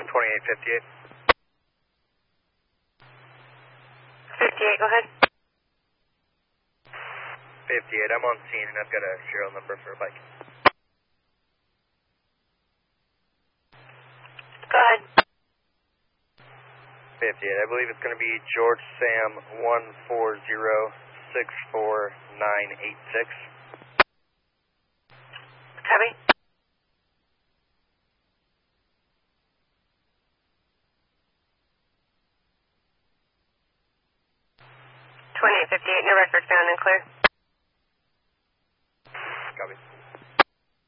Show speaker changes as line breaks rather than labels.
2858.
58, go ahead.
58, I'm on scene and I've got a serial number for a bike.
Go ahead.
58, I believe it's going to be George Sam 1406496.
Copy. 2858, no record found and clear.
Copy.